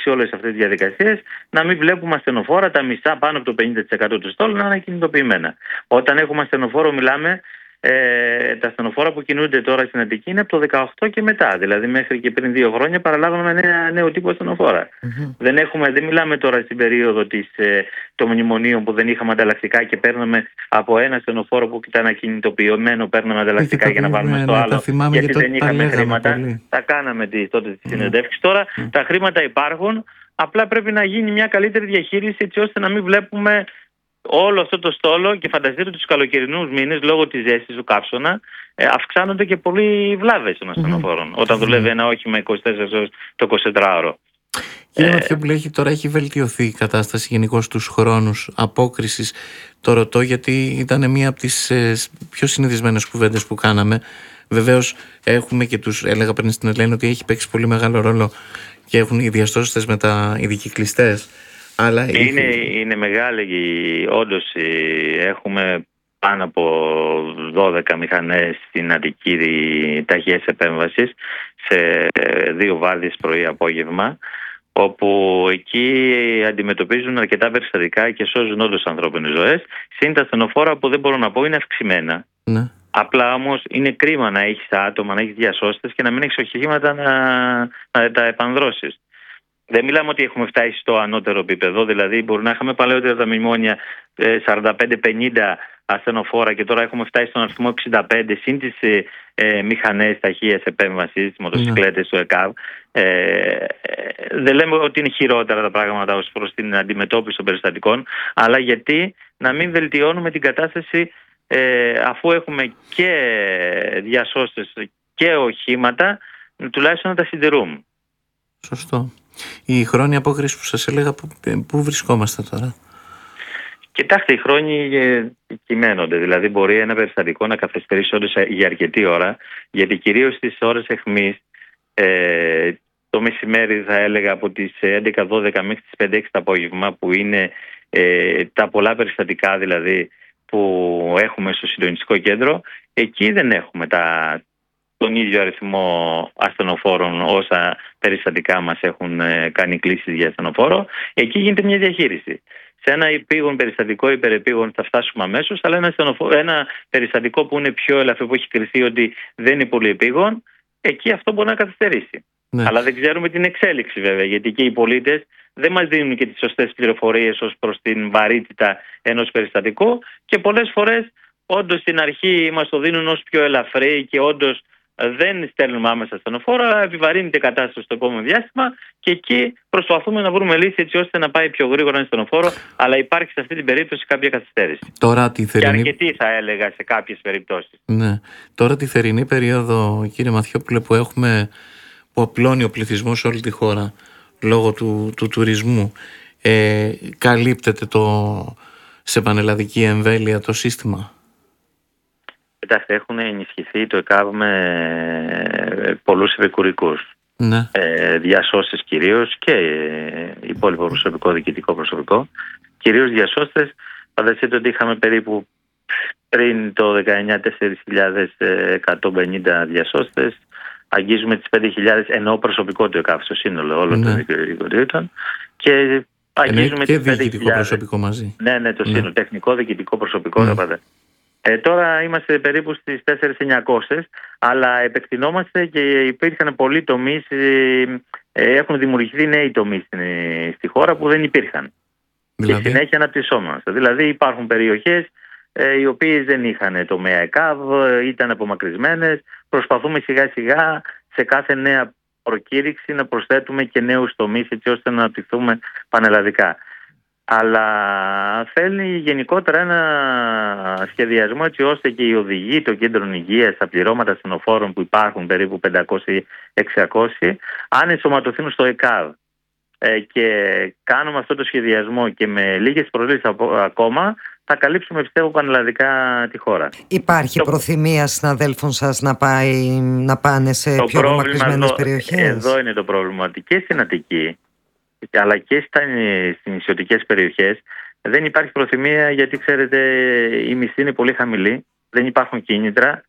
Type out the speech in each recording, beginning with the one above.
αλλάξει όλες αυτές τις διαδικασίες, να μην βλέπουμε ασθενοφόρα, τα μισά πάνω από το 50% του στόλου να είναι ακινητοποιημένα. Όταν έχουμε ασθενοφόρο, μιλάμε, τα ασθενοφόρα που κινούνται τώρα στην Αττική είναι από το 18 και μετά. Δηλαδή, μέχρι και πριν 2 χρόνια παραλάβαμε νέο τύπο ασθενοφόρα. Δεν μιλάμε τώρα στην περίοδο των μνημονίων που δεν είχαμε ανταλλακτικά και παίρναμε από ένα ασθενοφόρο που ήταν ακινητοποιημένο, παίρναμε ανταλλακτικά για να βάλουμε στο άλλο. Γιατί δεν είχαμε χρήματα. Τα κάναμε τότε τις συνεντεύξεις. Τώρα τα χρήματα υπάρχουν. Απλά πρέπει να γίνει μια καλύτερη διαχείριση, έτσι ώστε να μην βλέπουμε όλο αυτό το στόλο. Και φανταστείτε τους καλοκαιρινούς μήνες, λόγω της ζέστης του καύσωνα, αυξάνονται και πολλοί βλάβες των ασθενοφόρων όταν δουλεύει ένα όχημα 24 ώρες το 24ωρο. Κύριε Ματιόπουλε, τώρα έχει βελτιωθεί η κατάσταση γενικώς στους χρόνους απόκρισης? Το ρωτώ γιατί ήταν μία από τις πιο συνηθισμένες κουβέντες που κάναμε. Βεβαίως έχουμε και έλεγα πριν στην Ελένη ότι έχει παίξει πολύ μεγάλο ρόλο και έχουν οι διασώστες με οι δικυκλιστές. Αλλά είναι μεγάλη, όντως έχουμε πάνω από 12 μηχανές στην Αττική ταχείας επέμβασης σε 2 βάρδιες πρωί-απόγευμα, όπου εκεί αντιμετωπίζουν αρκετά περιστατικά και σώζουν όντως ανθρώπινες ζωές. Συν τα ασθενοφόρα που δεν μπορώ να πω είναι αυξημένα. Ναι. Απλά όμως είναι κρίμα να έχεις άτομα, να έχεις διασώστες και να μην έχεις οχήματα να τα επανδρώσεις. Δεν μιλάμε ότι έχουμε φτάσει στο ανώτερο επίπεδο, δηλαδή μπορεί να είχαμε παλαιότερα τα μνημόνια 45-50 ασθενοφόρα και τώρα έχουμε φτάσει στον αριθμό 65 συν τις μηχανές ταχείας επέμβασης, μοτοσυκλέτες του ΕΚΑΒ. Δεν λέμε ότι είναι χειρότερα τα πράγματα ως προς την αντιμετώπιση των περιστατικών, αλλά γιατί να μην βελτιώνουμε την κατάσταση αφού έχουμε και διασώστες και οχήματα, τουλάχιστον να τα συντηρούμε. Σωστό. Η χρόνια απόκριση που σας έλεγα, πού βρισκόμαστε τώρα? Κοιτάξτε, οι χρόνοι κυμαίνονται. Δηλαδή, μπορεί ένα περιστατικό να καθυστερήσει όντως για αρκετή ώρα, γιατί κυρίως στις ώρες αιχμής, το μεσημέρι, θα έλεγα από τις 11-12 μέχρι τις 5-6 το απόγευμα, που είναι τα πολλά περιστατικά δηλαδή που έχουμε στο συντονιστικό κέντρο, εκεί δεν έχουμε τον ίδιο αριθμό ασθενοφόρων όσα περιστατικά μας έχουν κάνει κλήσεις για ασθενοφόρο. Εκεί γίνεται μια διαχείριση. Σε ένα επίγον περιστατικό, υπερεπίγον, θα φτάσουμε αμέσως, αλλά ένα περιστατικό που είναι πιο ελαφρύ, που έχει κριθεί ότι δεν είναι πολύ επίγον, εκεί αυτό μπορεί να καθυστερήσει. Ναι. Αλλά δεν ξέρουμε την εξέλιξη βέβαια, γιατί και οι πολίτες δεν μας δίνουν και τις σωστές πληροφορίες ως προς την βαρύτητα ενός περιστατικού και πολλές φορές όντως στην αρχή μας το δίνουν ως πιο ελαφρύ και όντως δεν στέλνουμε άμεσα ασθενοφόρο, αλλά επιβαρύνεται η κατάσταση στο επόμενο διάστημα και εκεί προσπαθούμε να βρούμε λύση έτσι ώστε να πάει πιο γρήγορα ένα ασθενοφόρο, αλλά υπάρχει σε αυτή την περίπτωση κάποια καθυστέρηση. Τώρα τη θερινή... Και αρκετή, θα έλεγα, σε κάποιες περιπτώσεις. Ναι. Τώρα τη θερινή περίοδο, κύριε Μαθιόπουλε, που απλώνει ο πληθυσμός σε όλη τη χώρα λόγω του τουρισμού, καλύπτεται σε πανελλαδική εμβέλεια το σύστημα? Κοιτάξτε, έχουν ενισχυθεί το ΕΚΑΒ με πολλούς επικουρικούς. Ναι. Διασώστες κυρίως και υπόλοιπο προσωπικό, διοικητικό προσωπικό. Κυρίως διασώστες. Φανταστείτε ότι είχαμε περίπου πριν το 19 4.150 διασώστες. Αγγίζουμε τις 5.000, ενώ προσωπικό του ΕΚΑΒ στο σύνολο όλων των δικαιωτήτων. Και αγγίζουμε και τις 5.000. διοικητικό προσωπικό μαζί. Ναι, το σύνολο. Τεχνικό, διοικητικό προσωπικό. Τώρα είμαστε περίπου στις 4.900, αλλά επεκτηνόμαστε και υπήρχαν πολλοί τομείς, έχουν δημιουργηθεί νέοι τομείς στη χώρα που δεν υπήρχαν. Δηλαδή? Και συνέχεια αναπτυσσόμαστε. Δηλαδή υπάρχουν περιοχές οι οποίες δεν είχαν τομέα ΕΚΑΒ, ήταν απομακρυσμένες. Προσπαθούμε σιγά σιγά σε κάθε νέα προκήρυξη να προσθέτουμε και νέους τομείς έτσι ώστε να αναπτυχθούμε πανελλαδικά. Αλλά θέλει γενικότερα ένα σχεδιασμό έτσι ώστε και οι οδηγοί των κέντρων υγείας, τα πληρώματα ασθενοφόρων που υπάρχουν περίπου 500-600, αν ενσωματωθούν στο ΕΚΑΒ και κάνουμε αυτό το σχεδιασμό και με λίγες προσλήψεις ακόμα, θα καλύψουμε, πιστεύω, πανελλαδικά τη χώρα. Υπάρχει προθυμία συναδέλφων σας να πάνε σε πιο απομακρυσμένες περιοχές? Εδώ είναι το πρόβλημα, ότι και στην Αττική αλλά και στις νησιωτικές περιοχές δεν υπάρχει προθυμία, γιατί ξέρετε η μισθή είναι πολύ χαμηλή, δεν υπάρχουν κίνητρα,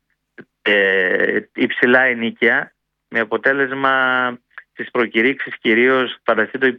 υψηλά ενοίκια, με αποτέλεσμα στις προκηρύξεις κυρίως, φανταστείτε